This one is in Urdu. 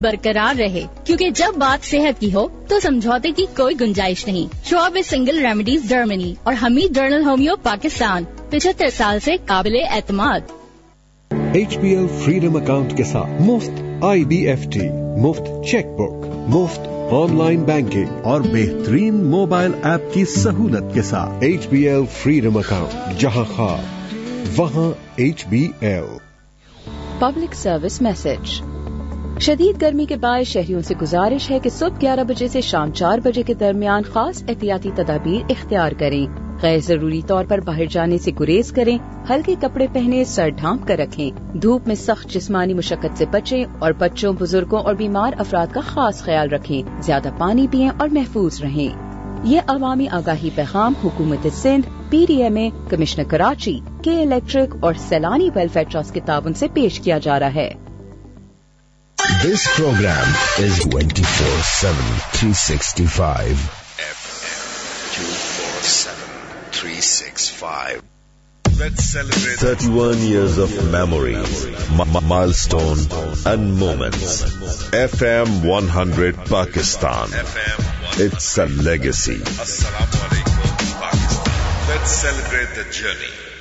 برقرار رہے، کیونکہ جب بات صحت کی ہو تو سمجھوتے کی کوئی گنجائش نہیں۔ شعب سنگل ریمیڈیز جرمنی اور حمید جرنل ہومیو پاکستان 75 سال سے قابل اعتماد۔ HBL فریڈم اکاؤنٹ کے ساتھ مفت IBFT، مفت چیک بک، مفت آن لائن بینکنگ اور بہترین موبائل ایپ کی سہولت کے ساتھ HBL فریڈم اکاؤنٹ، جہاں خواب وہاں HBL۔ Public service message. شدید گرمی کے باعث شہریوں سے گزارش ہے کہ صبح 11 بجے سے شام 4 بجے کے درمیان خاص احتیاطی تدابیر اختیار کریں۔ غیر ضروری طور پر باہر جانے سے گریز کریں، ہلکے کپڑے پہنے، سر ڈھانپ کر رکھیں، دھوپ میں سخت جسمانی مشقت سے بچیں اور بچوں، بزرگوں اور بیمار افراد کا خاص خیال رکھیں۔ زیادہ پانی پئیں اور محفوظ رہیں۔ یہ عوامی آگاہی پیغام حکومت سندھ، PDMA، کمشنر کراچی، کے الیکٹرک اور سیلانی ویلفیئر ٹرسٹ کے تعاون سے پیش کیا جا رہا ہے۔ This program is 24/7 365 365. Let's celebrate 31 years of memories, milestone and moments. FM 100 Pakistan. It's a legacy. Assalamu alaikum Pakistan. Let's celebrate the journey.